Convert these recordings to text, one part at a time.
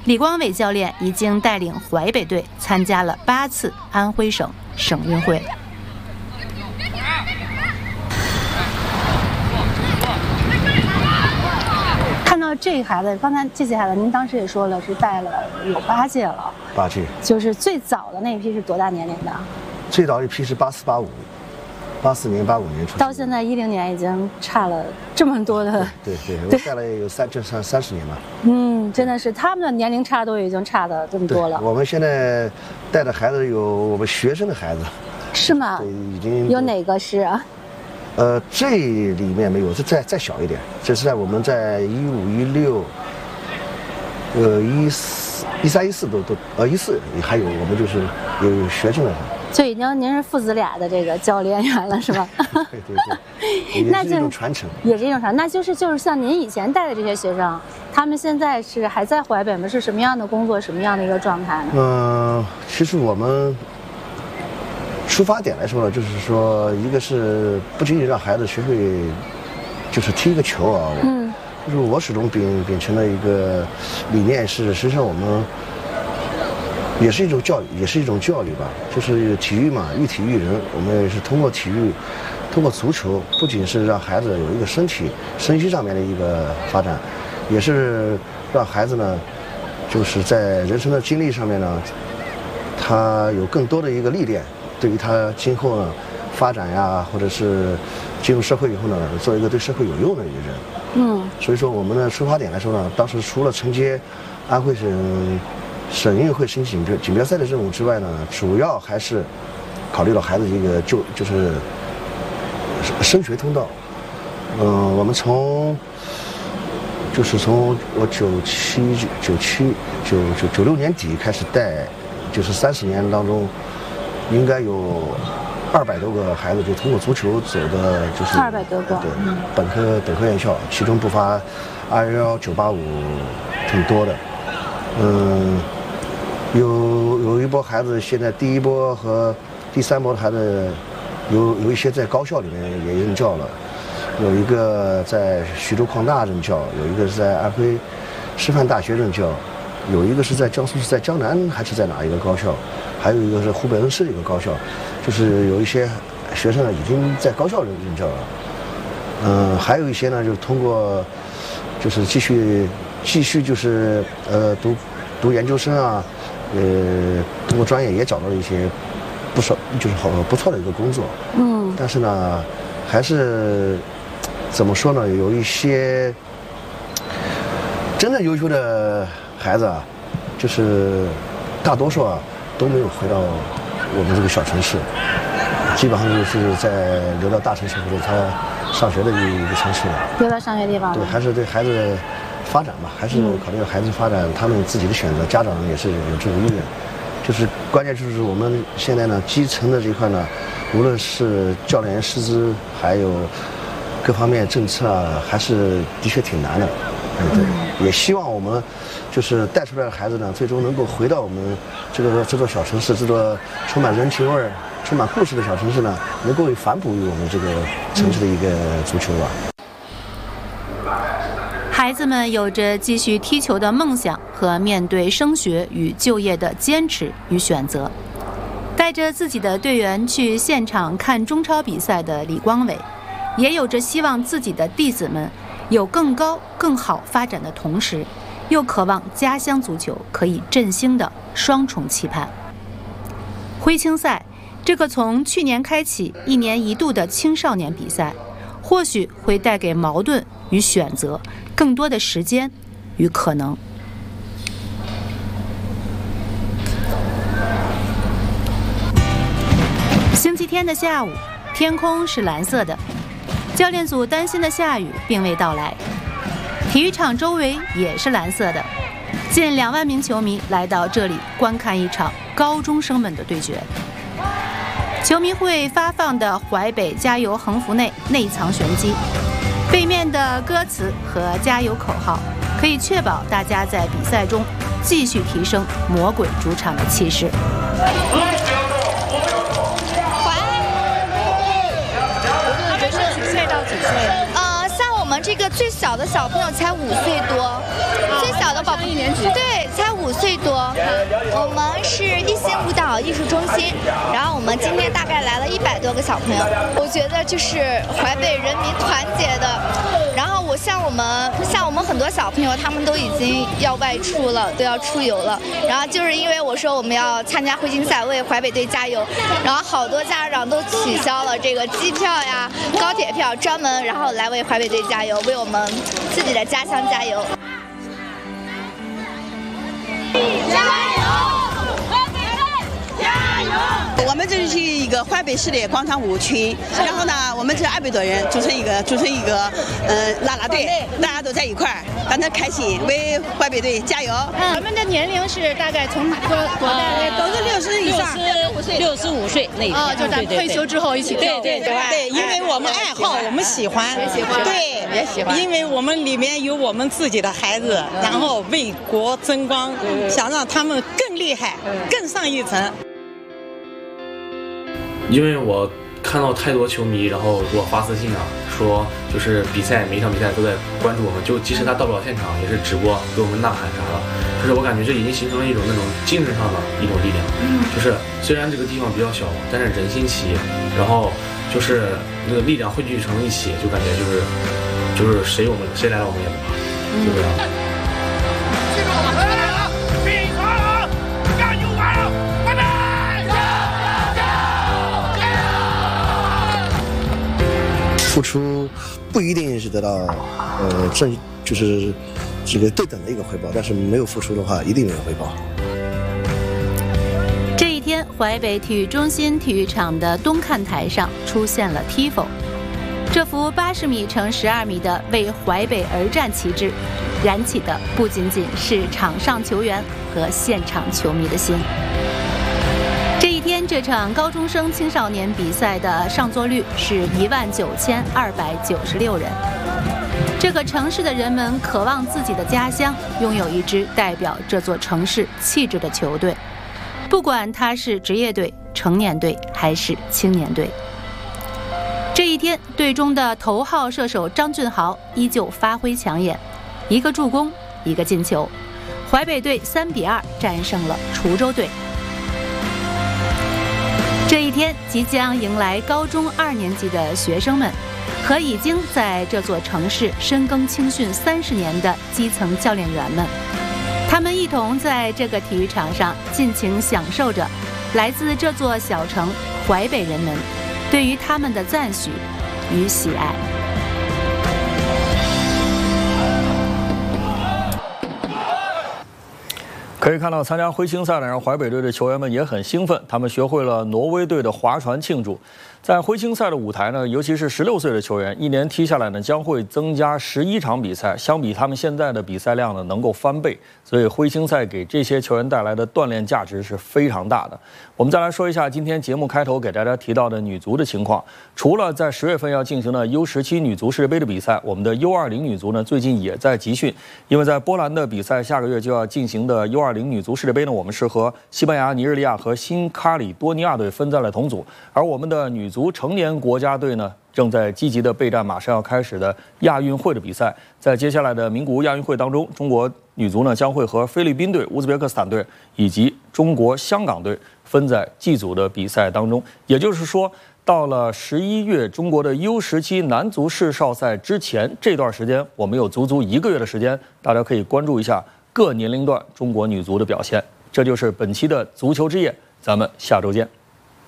李光伟教练已经带领淮北队参加了8次安徽省省运会。看到这个孩子，刚才这些孩子，您当时也说了是带了有8届了。 8届。就是最早的那一批是多大年龄的？ 最早一批是84、85，84年、85年出生。 到现在10年已经差了这么多的。 对，我带了有30年了。 真的是他们的年龄差都已经差的这么多了。 我们现在带的孩子有我们学生的孩子。 是吗？ 对，已经有哪个是啊？ 这里面没有，是再小一点。这是在我们在15、16、13、14都14还有我们就是有学生的。 所以您是父子俩的这个教练员了是吧？ 对，也是一种传承， 也是一种传承。那就是像您以前带的这些学生，他们现在是还在淮北吗？是什么样的工作，什么样的一个状态呢？其实我们出发点来说呢，就是说，一个是不仅仅让孩子学会就是踢一个球啊，就是我始终秉承的一个理念是，实际上我们也是一种教育，也是一种教育吧。就是体育嘛，育体育人，我们也是通过体育，通过足球，不仅是让孩子有一个身心上面的一个发展，也是让孩子呢，就是在人生的经历上面呢，他有更多的一个历练。对于他今后呢发展呀，或者是进入社会以后呢，做一个对社会有用的一个人。所以说我们的出发点来说呢，当时除了承接安徽省运会申请锦标赛的任务之外呢，主要还是考虑到孩子一个就是升学通道。我们从我96年底开始带，就是30年当中。应该有200多个孩子就通过足球走的，就是 200多个， 对，本科院校，其中不乏211、985挺多的。有一波孩子，现在第1波和第3波的孩子，有一些在高校里面也任教了，有一个在徐州矿大任教，有一个是在安徽师范大学任教，有一个是在江苏是在江南还是在哪一个高校。还有一个是湖北恩施的一个高校，就是有一些学生呢已经在高校任教了。还有一些呢，就是通过就是继续就是读研究生啊，通过专业也找到了一些不错的一个工作。但是呢，还是怎么说呢？有一些真正优秀的孩子啊，就是大多数啊。都没有回到我们这个小城市，基本上就是在留到大城市或者他上学的一个城市。 留到上学地方。 对，还是对孩子发展吧，还是考虑到孩子发展，他们自己的选择，家长也是有这种意愿。就是关键就是我们现在呢，基层的这一块呢，无论是教练员师资，还有各方面政策啊，还是的确挺难的。对，也希望我们就是带出来的孩子呢，最终能够回到我们这座小城市，这座充满人情味儿、充满故事的小城市呢，能够反哺于我们这个城市的一个足球吧。 孩子们有着继续踢球的梦想和面对升学与就业的坚持与选择。带着自己的队员去现场看中超比赛的李光伟，也有着希望自己的弟子们有更高更好发展的同时，又渴望家乡足球可以振兴的双重期盼。徽青赛这个从去年开启1年1度的青少年比赛，或许会带给矛盾与选择更多的时间与可能。星期天的下午，天空是蓝色的，教练组担心的下雨并未到来，体育场周围也是蓝色的，近2万名球迷来到这里观看一场高中生们的对决。球迷会发放的淮北加油横幅内藏玄机，背面的歌词和加油口号可以确保大家在比赛中继续提升魔鬼主场的气势。 像我们这个最小的小朋友才5岁多，最小的宝宝1年级，对，才5 5岁多，我们是一心舞蹈艺术中心，然后我们今天大概来了100多个小朋友。我觉得就是淮北人民团结的，然后像我们很多小朋友，他们都已经要外出了，都要出游了，然后就是因为我说我们要参加徽青赛，为淮北队加油，然后好多家长都取消了这个机票呀、高铁票，专门然后来为淮北队加油，为我们自己的家乡加油。 加油！淮北队加油！ 我们这是一个淮北市的广场舞群，然后呢，我们这200多人组成一个啦啦队，大家都在一块儿，非常开心，为淮北队加油。 我们的年龄是大概从多大？ 都是60以上 ，65岁那一片。哦，就咱退休之后一起跳。 对，因为我们爱好，我们喜欢，对， 也喜欢。 因为我们里面有我们自己的孩子，然后为国争光，想让他们更厉害，更上一层。 因为我看到太多球迷，然后给我发私信啊，说就是每一场比赛都在关注我们，就即使他到不了现场，也是直播给我们呐喊啥的。就是我感觉这已经形成了一种那种精神上的一种力量。就是虽然这个地方比较小，但是人心齐，然后就是那个力量汇聚成一起，就感觉就是谁来了我们也不怕，就这样。 付出不一定是得到就是这个对等的一个回报，但是没有付出的话，一定没有回报。 这一天，淮北体育中心体育场的东看台上出现了 Tifo， 这幅80米乘12米的为淮北而战旗帜，燃起的不仅仅是场上球员和现场球迷的心。这一天，这场高中生青少年比赛的上座率是19296人。这个城市的人们渴望自己的家乡拥有一支代表这座城市气质的球队，不管它是职业队、成年队还是青年队。这一天，队中的头号射手张俊豪依旧发挥抢眼，1个助攻，1个进球，淮北队3-2战胜了滁州队。这一天即将迎来高中2年级的学生们和已经在这座城市深耕青训30年的基层教练员们，他们一同在这个体育场上尽情享受着来自这座小城淮北人们对于他们的赞许与喜爱。 可以看到，参加徽青赛的让淮北队的球员们也很兴奋，他们学会了挪威队的划船庆祝。在徽青赛的舞台呢，尤其是16岁的球员，一年踢下来呢，将会增加11场比赛，相比他们现在的比赛量呢，能够翻倍。所以徽青赛给这些球员带来的锻炼价值是非常大的。我们再来说一下今天节目开头给大家提到的女足的情况。除了在10月份要进行的 U17 女足世界杯的比赛，我们的 U20 女足呢最近也在集训，因为在波兰的比赛下个月就要进行的 U20 女足世界杯呢，我们是和西班牙、尼日利亚和新卡里多尼亚队分在了同组，而我们的女足成年国家队呢，正在积极的备战马上要开始的亚运会的比赛。在接下来的名古屋亚运会当中，中国女足呢将会和菲律宾队、乌兹别克斯坦队以及中国香港队分在G组的比赛当中。也就是说，到了11月中国的 U17 男足世少赛之前这段时间，我们有足足1个月的时间，大家可以关注一下各年龄段中国女足的表现。这就是本期的足球之夜，咱们下周见。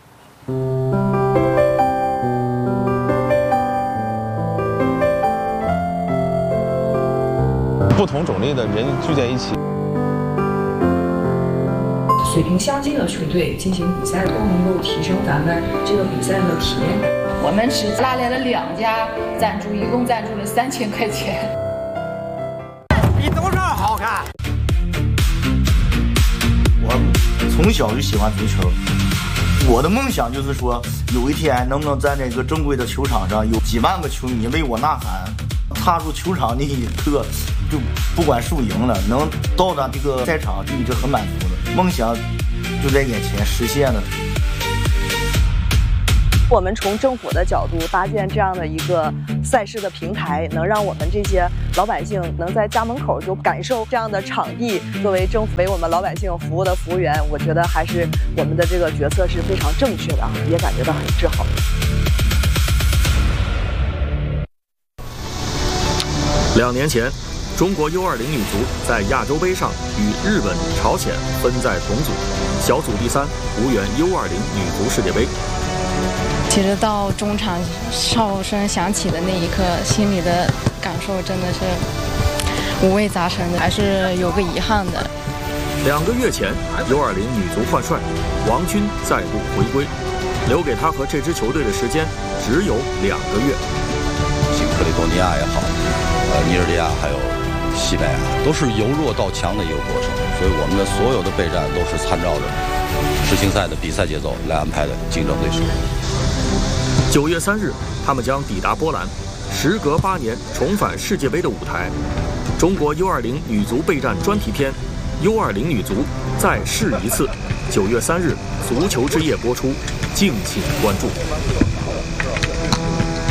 不同种类的人聚在一起， 水平相近的球队进行比赛，都能够提升咱们这个比赛的体验。 我们是拉来了2家赞助，一共赞助了3000块钱。 比多少好看？ 我从小就喜欢足球，我的梦想就是说，有一天能不能在那个正规的球场上有几万个球迷为我呐喊。踏入球场那一刻，就不管输赢了，能到达这个赛场就已经很满足了，梦想就在眼前实现了。 我们从政府的角度搭建这样的一个赛事的平台，能让我们这些老百姓能在家门口就感受这样的场地，作为政府为我们老百姓服务的服务员，我觉得还是我们的这个决策是非常正确的啊，也感觉到很自豪。 2年前，中国U20女足在亚洲杯上与日本、朝鲜分在同组，小组第3，无缘U20女足世界杯。 其实到中场哨声响起的那一刻，心里的感受真的是五味杂陈的，还是有个遗憾的。 2个月前 ，U20女足换帅，王军再度回归，留给他和这支球队的时间只有2个月。 新克里多尼亚也好，尼日利亚还有西班牙，都是由弱到强的一个过程，所以我们的所有的备战都是参照着世青赛的比赛节奏来安排的竞争对手。 9月3日，他们将抵达波兰，时隔8年重返世界杯的舞台。中国 U20女足备战专题片，U20女足再试一次。9月3日，足球之夜播出，敬请关注。